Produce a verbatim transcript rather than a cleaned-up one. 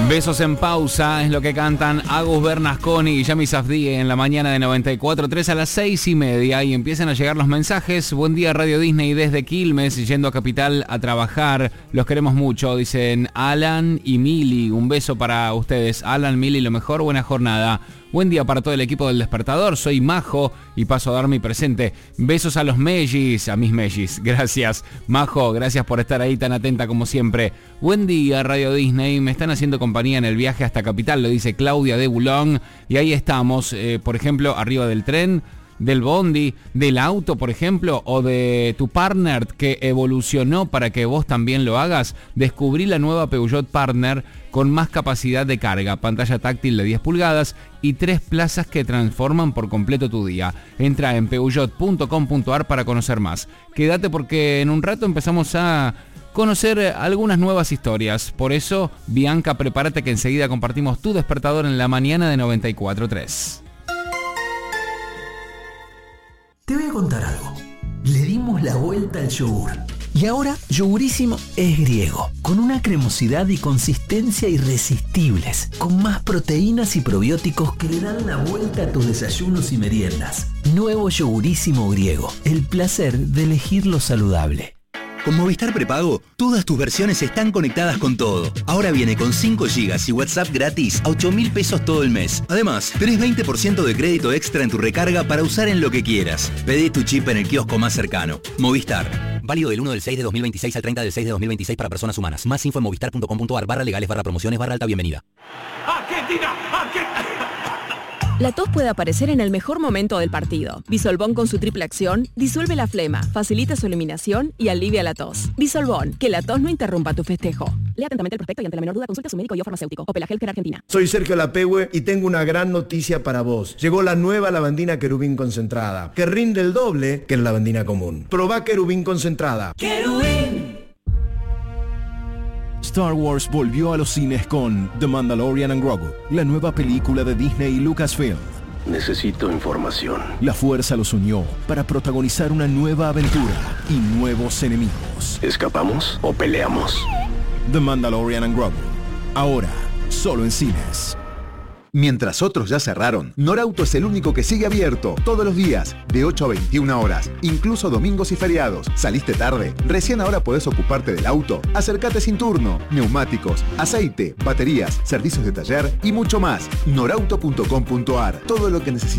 Besos en pausa es lo que cantan Agus Bernasconi y Yami Safdie en la mañana de noventa y cuatro tres a las seis y media y empiezan a llegar los mensajes. Buen día Radio Disney desde Quilmes, yendo a Capital a trabajar. Los queremos mucho, dicen Alan y Mili. Un beso para ustedes. Alan, Mili, lo mejor, buena jornada. Buen día para todo el equipo del Despertador, soy Majo y paso a dar mi presente. Besos a los Mellis, a mis Mellis, gracias. Majo, gracias por estar ahí tan atenta como siempre. Buen día Radio Disney, me están haciendo compañía en el viaje hasta Capital, lo dice Claudia de Boulogne. Y ahí estamos, eh, por ejemplo, arriba del tren, del bondi, del auto, por ejemplo, o de tu partner que evolucionó para que vos también lo hagas. Descubrí la nueva Peugeot Partner con más capacidad de carga, pantalla táctil de diez pulgadas y tres plazas que transforman por completo tu día. Entra en peugeot punto com punto a r para conocer más. Quédate porque en un rato empezamos a conocer algunas nuevas historias. Por eso, Bianca, prepárate que enseguida compartimos tu despertador en la mañana de noventa y cuatro tres. Te voy a contar algo. Le dimos la vuelta al yogur. Y ahora, Yogurísimo es griego, con una cremosidad y consistencia irresistibles, con más proteínas y probióticos que le dan la vuelta a tus desayunos y meriendas. Nuevo Yogurísimo griego, el placer de elegir lo saludable. Con Movistar Prepago, todas tus versiones están conectadas con todo. Ahora viene con cinco gigas y WhatsApp gratis a ocho mil pesos todo el mes. Además, tenés veinte por ciento de crédito extra en tu recarga para usar en lo que quieras. Pedí tu chip en el kiosco más cercano. Movistar. Válido del uno del seis de dos mil veintiséis al treinta del seis de dos mil veintiséis para personas humanas. Más info en movistar punto com punto a r barra legales barra promociones barra alta bienvenida. ¡Argentina! ¡Argentina! La tos puede aparecer en el mejor momento del partido. Bisolbón con su triple acción disuelve la flema, facilita su eliminación y alivia la tos. Bisolbón, que la tos no interrumpa tu festejo. Lea atentamente el prospecto y ante la menor duda consulte a su médico y o farmacéutico. Opel Healthcare Argentina. Soy Sergio Lapehue y tengo una gran noticia para vos. Llegó la nueva lavandina Querubín concentrada, que rinde el doble que la lavandina común. Probá Querubín concentrada. ¡Querubín! Star Wars volvió a los cines con The Mandalorian and Grogu, la nueva película de Disney y Lucasfilm. Necesito información. La fuerza los unió para protagonizar una nueva aventura y nuevos enemigos. ¿Escapamos o peleamos? The Mandalorian and Grogu, ahora solo en cines. Mientras otros ya cerraron, Norauto es el único que sigue abierto todos los días, de ocho a veintiuna horas, incluso domingos y feriados. ¿Saliste tarde? Recién ahora podés ocuparte del auto. Acércate sin turno. Neumáticos, aceite, baterías, servicios de taller y mucho más. norauto punto com punto a r. Todo lo que necesitas.